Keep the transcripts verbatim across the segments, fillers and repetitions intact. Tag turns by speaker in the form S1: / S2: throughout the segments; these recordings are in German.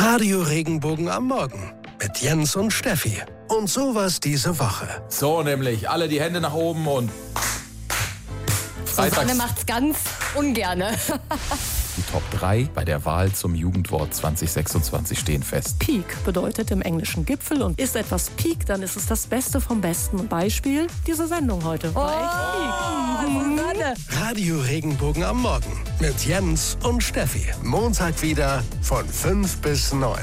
S1: Radio Regenbogen am Morgen mit Jens und Steffi. Und sowas diese Woche.
S2: So nämlich, alle die Hände nach oben und
S3: Susanne macht's ganz ungerne.
S2: Die Top drei bei der Wahl zum Jugendwort zwanzig sechsundzwanzig stehen fest.
S4: Peak bedeutet im Englischen Gipfel und ist etwas Peak, dann ist es das Beste vom Besten. Beispiel, diese Sendung heute.
S3: Oh,
S4: Peak.
S1: Radio Regenbogen am Morgen mit Jens und Steffi. Montag wieder von fünf bis neun.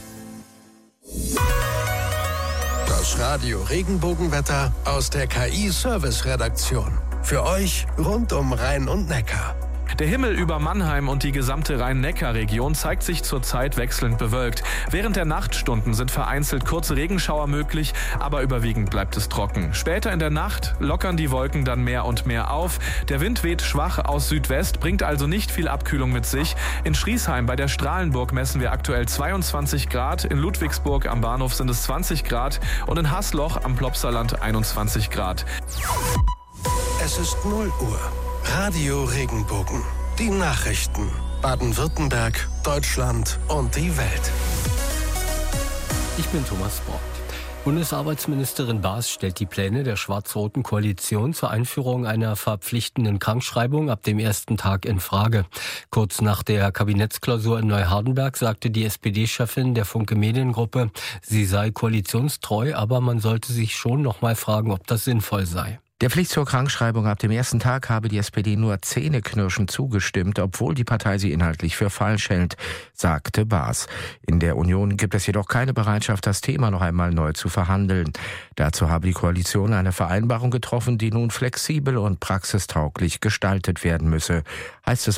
S1: Das Radio Regenbogenwetter aus der K I-Service-Redaktion. Für euch rund um Rhein und Neckar.
S5: Der Himmel über Mannheim und die gesamte Rhein-Neckar-Region zeigt sich zurzeit wechselnd bewölkt. Während der Nachtstunden sind vereinzelt kurze Regenschauer möglich, aber überwiegend bleibt es trocken. Später in der Nacht lockern die Wolken dann mehr und mehr auf. Der Wind weht schwach aus Südwest, bringt also nicht viel Abkühlung mit sich. In Schriesheim bei der Strahlenburg messen wir aktuell zweiundzwanzig Grad, in Ludwigsburg am Bahnhof sind es zwanzig Grad und in Haßloch am Plopsaland einundzwanzig Grad.
S1: Es ist null Uhr. Radio Regenbogen. Die Nachrichten. Baden-Württemberg, Deutschland und die Welt.
S6: Ich bin Thomas Bort. Bundesarbeitsministerin Baas stellt die Pläne der schwarz-roten Koalition zur Einführung einer verpflichtenden Krankschreibung ab dem ersten Tag in Frage. Kurz nach der Kabinettsklausur in Neuhardenberg sagte die S P D-Chefin der Funke Mediengruppe, sie sei koalitionstreu, aber man sollte sich schon noch mal fragen, ob das sinnvoll sei.
S7: Der Pflicht zur Krankschreibung ab dem ersten Tag habe die S P D nur zähneknirschend zugestimmt, obwohl die Partei sie inhaltlich für falsch hält, sagte Baas. In der Union gibt es jedoch keine Bereitschaft, das Thema noch einmal neu zu verhandeln. Dazu habe die Koalition eine Vereinbarung getroffen, die nun flexibel und praxistauglich gestaltet werden müsse, heißt es